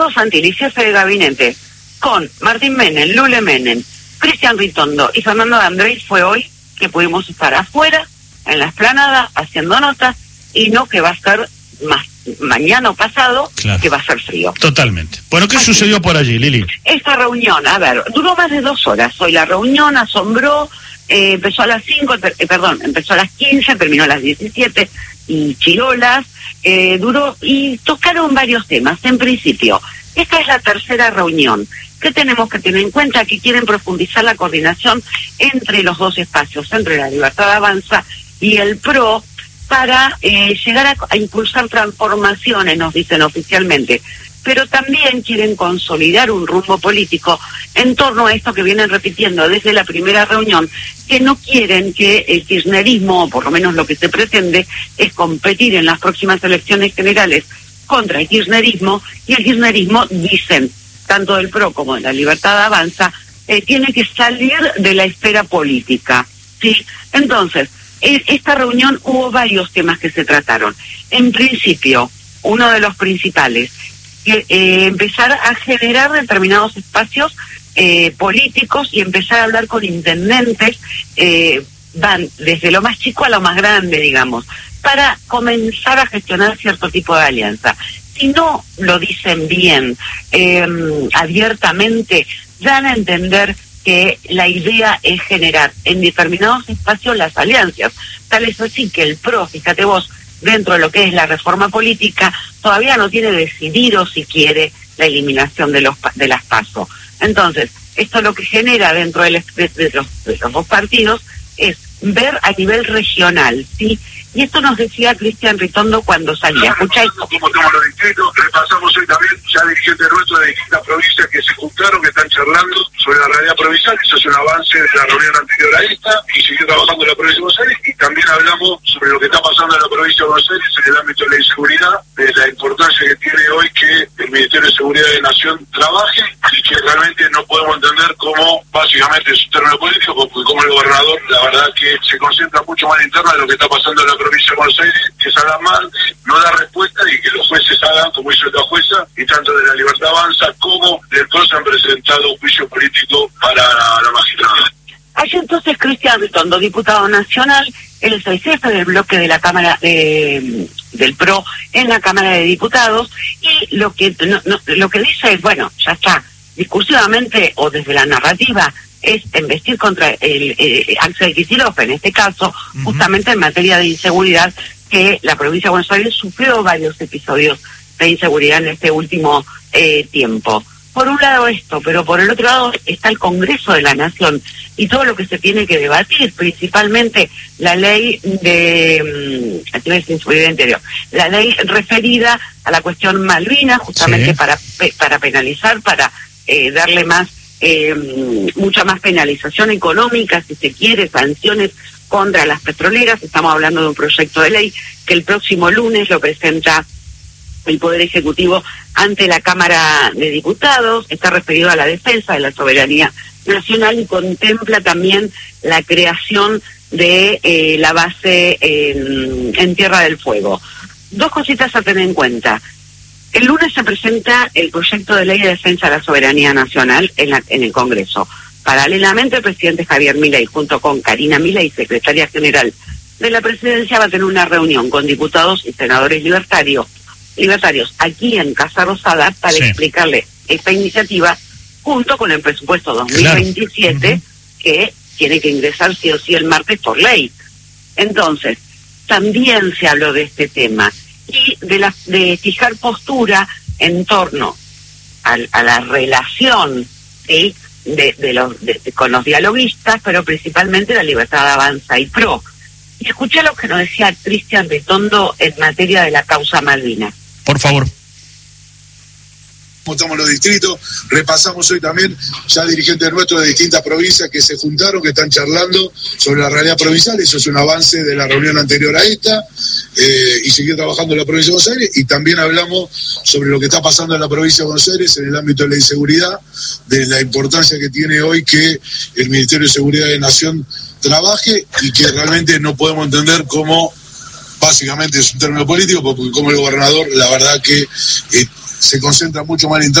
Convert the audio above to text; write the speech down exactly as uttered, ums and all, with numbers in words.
Santilli, jefe de gabinete, con Martín Menem, Lule Menem, Cristian Ritondo y Fernando de Andrés, fue hoy que pudimos estar afuera, en la explanada, haciendo notas, y no que va a ser más mañana o pasado, claro, que va a ser frío. Totalmente. Bueno, ¿qué Así. sucedió por allí, Lili? Esta reunión, a ver, duró más de dos horas. Hoy la reunión asombró, eh, empezó a las cinco, eh, perdón, empezó a las quince, terminó a las diecisiete, y chirolas, eh, duró, y tocaron varios temas. En principio, esta es la tercera reunión. ¿Qué tenemos que tener en cuenta? Que quieren profundizar la coordinación entre los dos espacios, entre la Libertad Avanza y el P R O, para eh, llegar a, a impulsar transformaciones, nos dicen oficialmente. Pero también quieren consolidar un rumbo político en torno a esto que vienen repitiendo desde la primera reunión, que no quieren que el kirchnerismo, o por lo menos lo que se pretende, es competir en las próximas elecciones generales contra el kirchnerismo, y el kirchnerismo, dicen, tanto del P R O como de la Libertad Avanza, eh, tiene que salir de la esfera política, ¿sí? Entonces, en esta reunión hubo varios temas que se trataron. En principio, uno de los principales, que, eh, empezar a generar determinados espacios eh, políticos y empezar a hablar con intendentes, eh, van desde lo más chico a lo más grande, digamos, para comenzar a gestionar cierto tipo de alianza. Si no lo dicen bien, eh, abiertamente, dan a entender que la idea es generar en determinados espacios las alianzas. Tal es así que el P R O, fíjate vos, dentro de lo que es la reforma política, todavía no tiene decidido si quiere la eliminación de los de las PASO. Entonces, esto lo que genera dentro de, de, de, los, de los dos partidos es ver a nivel regional, ¿sí? Y esto nos decía Cristian Ritondo cuando salía. Escucha esto. Como estamos los distritos, repasamos hoy también ya dirigentes nuestros de distintas provincias que se juntaron, que están charlando sobre la realidad provincial. Eso es un avance de la reunión anterior a esta, y siguió trabajando en la provincia de Buenos Aires, y también hablamos sobre lo que está pasando en la provincia de Buenos Aires en el ámbito de la inseguridad, de la importancia que tiene hoy que el Ministerio de Seguridad de Nación trabaje, y que realmente no podemos entender cómo, básicamente, es un término político, porque como el gobernador, la verdad que se concentra mucho más en interna de lo que está pasando en la provincia de Buenos Aires, que salga mal, no da respuesta, y que los jueces hagan, como hizo esta jueza, y tanto de la Libertad Avanza como del P R O se han presentado un juicio político para la magistrada. Allí entonces Cristian Ritondo, diputado nacional, él es el jefe del bloque de la Cámara eh, del P R O en la Cámara de Diputados, y lo que no, no, lo que dice es, bueno, ya está, discursivamente o desde la narrativa, es embestir contra el eh, Axel Kicillof, en este caso, uh-huh, justamente en materia de inseguridad, que la provincia de Buenos Aires sufrió varios episodios de inseguridad en este último eh, tiempo. Por un lado esto, pero por el otro lado está el Congreso de la Nación y todo lo que se tiene que debatir, principalmente la ley de mm, inseguridad interior, la ley referida a la cuestión Malvinas, justamente sí, para pe, para penalizar, para eh, darle más Eh, mucha más penalización económica, si se quiere, sanciones contra las petroleras. Estamos hablando de un proyecto de ley que el próximo lunes lo presenta el Poder Ejecutivo ante la Cámara de Diputados. Está referido a la defensa de la soberanía nacional y contempla también la creación de eh, la base en, en Tierra del Fuego. Dos cositas a tener en cuenta. El lunes se presenta el proyecto de ley de defensa de la soberanía nacional en, la, en el Congreso. Paralelamente, el presidente Javier Milei, junto con Karina Milei, secretaria general de la presidencia, va a tener una reunión con diputados y senadores libertarios, libertarios aquí en Casa Rosada para sí, explicarle esta iniciativa junto con el presupuesto dos mil veintisiete, claro, uh-huh, que tiene que ingresar sí o sí el martes por ley. Entonces, también se habló de este tema y de la de fijar postura en torno a, a la relación, ¿sí?, de, de los de, de, con los dialoguistas, pero principalmente la Libertad Avanza y P R O. Y escuché lo que nos decía Cristian Ritondo en materia de la causa Malvinas. Por favor. Estamos los distritos, repasamos hoy también ya dirigentes nuestros de distintas provincias que se juntaron, que están charlando sobre la realidad provincial. Eso es un avance de la reunión anterior a esta, eh, y seguir trabajando en la provincia de Buenos Aires. Y también hablamos sobre lo que está pasando en la provincia de Buenos Aires en el ámbito de la inseguridad, de la importancia que tiene hoy que el Ministerio de Seguridad de Nación trabaje, y que realmente no podemos entender cómo, básicamente es un término político, porque como el gobernador, la verdad que eh, se concentra mucho más en